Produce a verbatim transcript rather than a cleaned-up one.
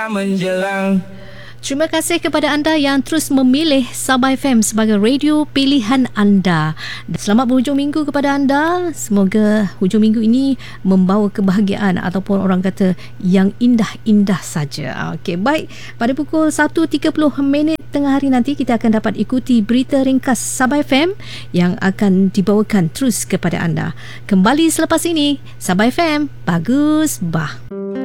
menjelang. Terima kasih kepada anda yang terus memilih Sabah F M sebagai radio pilihan anda. Selamat berhujung minggu kepada anda. Semoga hujung minggu ini membawa kebahagiaan ataupun orang kata yang indah-indah saja. Okey, baik. Pada pukul satu tiga puluh minit tengah hari nanti kita akan dapat ikuti berita ringkas Sabah F M yang akan dibawakan terus kepada anda. Kembali selepas ini, Sabah F M, bagus bah.